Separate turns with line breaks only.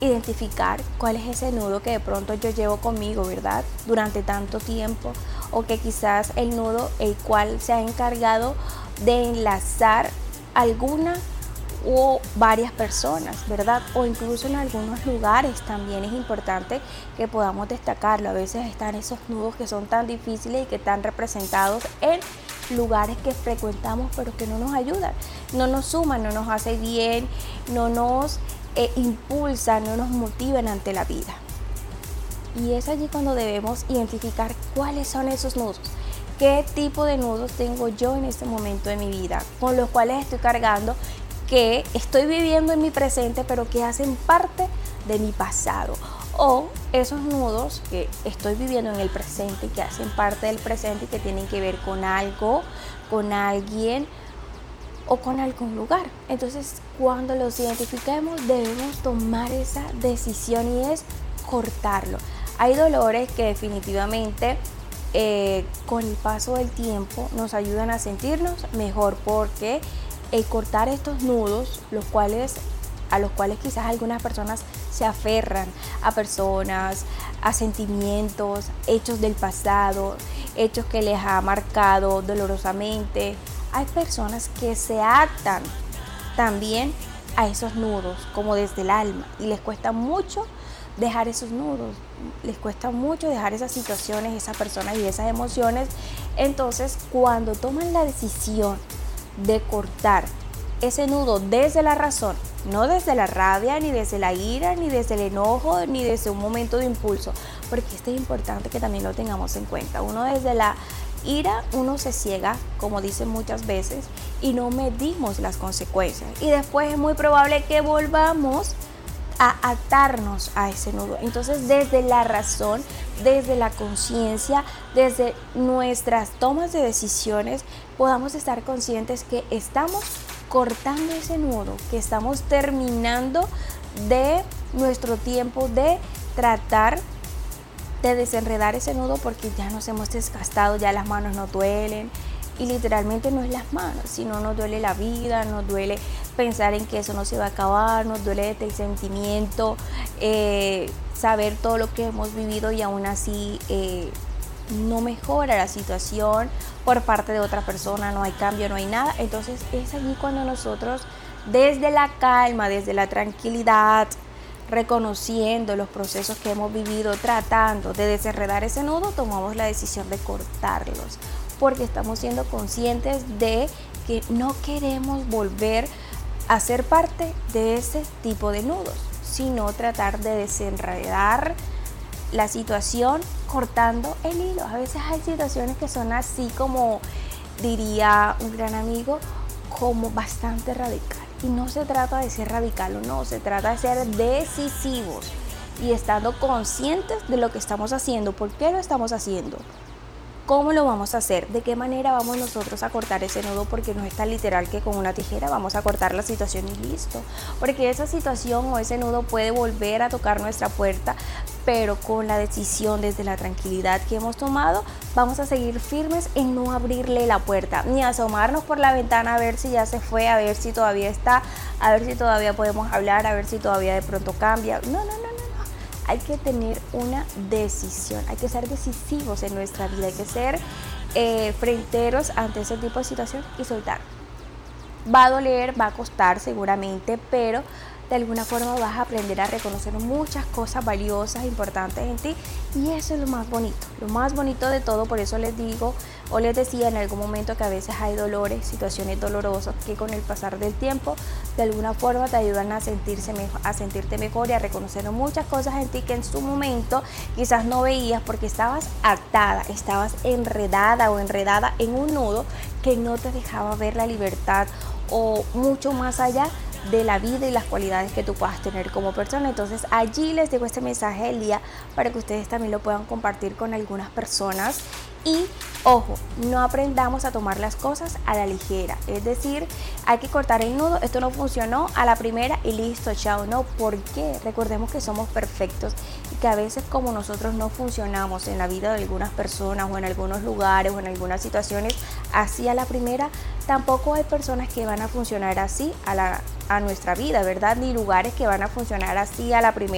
identificar cuál es ese nudo que de pronto yo llevo conmigo, ¿verdad? Durante tanto tiempo, o que quizás el nudo el cual se ha encargado de enlazar alguna o varias personas, ¿verdad? O incluso en algunos lugares también es importante que podamos destacarlo. A veces están esos nudos que son tan difíciles y que están representados en lugares que frecuentamos pero que no nos ayudan, no nos suman, no nos hace bien, no nos impulsan, no nos motivan ante la vida. Y es allí cuando debemos identificar cuáles son esos nudos. ¿Qué tipo de nudos tengo yo en este momento de mi vida? Con los cuales estoy cargando, que estoy viviendo en mi presente, pero que hacen parte de mi pasado. O esos nudos que estoy viviendo en el presente y que hacen parte del presente y que tienen que ver con algo, con alguien o con algún lugar. Entonces, cuando los identifiquemos, debemos tomar esa decisión y es cortarlo. Hay dolores que definitivamente con el paso del tiempo nos ayudan a sentirnos mejor, porque el cortar estos nudos, a los cuales quizás algunas personas se aferran, a personas, a sentimientos, hechos del pasado, hechos que les ha marcado dolorosamente. Hay personas que se atan también a esos nudos, como desde el alma, y les cuesta mucho dejar esos nudos, les cuesta mucho dejar esas situaciones, esas personas y esas emociones. Entonces, cuando toman la decisión de cortar ese nudo desde la razón, no desde la rabia, ni desde la ira, ni desde el enojo, ni desde un momento de impulso, porque esto es importante que también lo tengamos en cuenta. Uno desde la ira, uno se ciega, como dicen muchas veces, y no medimos las consecuencias, y después es muy probable que volvamos a atarnos a ese nudo. Entonces, desde la razón, desde la conciencia, desde nuestras tomas de decisiones, podamos estar conscientes que estamos cortando ese nudo, que estamos terminando de nuestro tiempo de tratar de desenredar ese nudo, porque ya nos hemos desgastado, ya las manos no duelen. Y literalmente no es las manos, sino nos duele la vida, nos duele pensar en que eso no se va a acabar, nos duele el sentimiento, saber todo lo que hemos vivido y aún así no mejora la situación por parte de otra persona, no hay cambio, no hay nada. Entonces es allí cuando nosotros, desde la calma, desde la tranquilidad, reconociendo los procesos que hemos vivido, tratando de desenredar ese nudo, tomamos la decisión de cortarlos, porque estamos siendo conscientes de que no queremos volver a ser parte de ese tipo de nudos, sino tratar de desenredar la situación cortando el hilo. A veces hay situaciones que son así, como diría un gran amigo, como bastante radical. Y no se trata de ser radical o no, se trata de ser decisivos y estando conscientes de lo que estamos haciendo, por qué lo estamos haciendo, cómo lo vamos a hacer, de qué manera vamos nosotros a cortar ese nudo, porque no es tan literal que con una tijera vamos a cortar la situación y listo, porque esa situación o ese nudo puede volver a tocar nuestra puerta, pero con la decisión, desde la tranquilidad que hemos tomado, vamos a seguir firmes en no abrirle la puerta, ni asomarnos por la ventana a ver si ya se fue, a ver si todavía está, a ver si todavía podemos hablar, a ver si todavía de pronto cambia. No. Hay que tener una decisión, hay que ser decisivos en nuestra vida, hay que ser fronteros ante ese tipo de situación y soltar. Va a doler, va a costar seguramente, pero de alguna forma vas a aprender a reconocer muchas cosas valiosas, importantes en ti, y eso es lo más bonito de todo. Por eso les digo o les decía en algún momento que a veces hay dolores, situaciones dolorosas que con el pasar del tiempo de alguna forma te ayudan a sentirte mejor y a reconocer muchas cosas en ti que en su momento quizás no veías, porque estabas atada, estabas enredada o enredada en un nudo que no te dejaba ver la libertad o mucho más allá de la vida y las cualidades que tú puedas tener como persona. Entonces allí les dejo este mensaje del día para que ustedes también lo puedan compartir con algunas personas. Y ojo, no aprendamos a tomar las cosas a la ligera, es decir, hay que cortar el nudo, esto no funcionó a la primera y listo, chao, no, porque recordemos que somos perfectos y que a veces como nosotros no funcionamos en la vida de algunas personas o en algunos lugares o en algunas situaciones así a la primera, tampoco hay personas que van a funcionar así a nuestra vida, ¿verdad? Ni lugares que van a funcionar así a la primera.